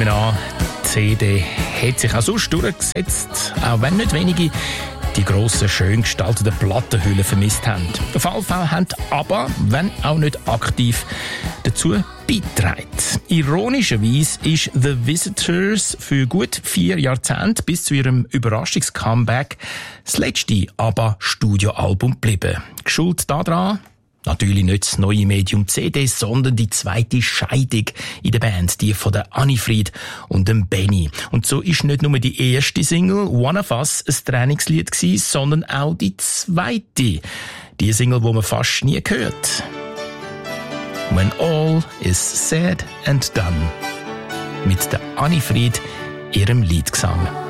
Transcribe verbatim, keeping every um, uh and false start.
An. Die C D hat sich auch sonst durchgesetzt, auch wenn nicht wenige die grossen, schön gestalteten Plattenhüllen vermisst haben. Auf jeden Fall haben aber, wenn auch nicht aktiv, dazu beigetragen. Ironischerweise ist The Visitors für gut vier Jahrzehnte bis zu ihrem Überraschungs-Comeback das letzte ABBA-Studioalbum geblieben. Schuld daran? Natürlich nicht das neue Medium C D, sondern die zweite Scheidung in der Band, die von der Annifried und dem Benny. Und so ist nicht nur die erste Single «One of Us» ein Trainingslied gewesen, sondern auch die zweite. Die Single, die man fast nie hört. «When all is said and done» mit der Annifried, ihrem Liedgesang.